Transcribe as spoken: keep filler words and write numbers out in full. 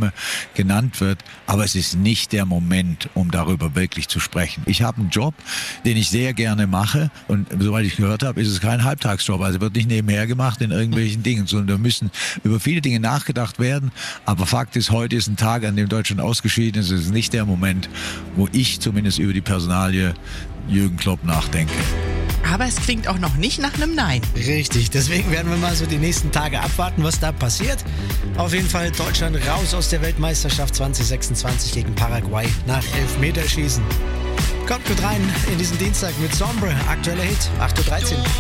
Name genannt wird. Aber es ist nicht der Moment, um darüber wirklich zu sprechen. Ich habe einen Job, den ich sehr gerne mache. Und soweit ich gehört habe, ist es kein Halbtagsjob. Also wird nicht nebenher gemacht in irgendwelchen Dingen, sondern da müssen über viele Dinge nachgedacht werden. Aber Fakt ist, heute ist ein Tag, an dem Deutschland ausgeschieden ist. Es ist nicht der Moment, wo ich zumindest über die Personalie Jürgen Klopp nachdenke. Aber es klingt auch noch nicht nach einem Nein. Richtig, deswegen werden wir mal so die nächsten Tage abwarten, was da passiert. Auf jeden Fall Deutschland raus aus der Weltmeisterschaft zwanzig sechsundzwanzig gegen Paraguay nach Elfmeterschießen. Kommt gut rein in diesen Dienstag mit Sombre, aktueller Hit, acht Uhr dreizehn.